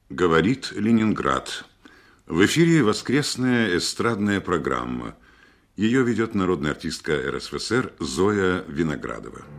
Говорит Ленинград. В эфире воскресная эстрадная программа. Ее ведет народная артистка РСФСР Зоя Виноградова.